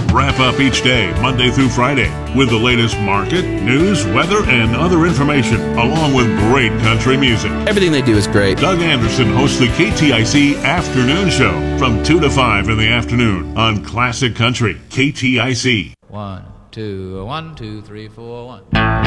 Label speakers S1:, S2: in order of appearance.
S1: Wrap up each day, Monday through Friday, with the latest market, news, weather, and other information, along with great country music.
S2: Everything they do is great.
S1: Doug Anderson hosts the KTIC Afternoon Show from 2 to 5 in the afternoon on Classic Country, KTIC.
S3: 1, 2, 1, 2, 3, 4, 1.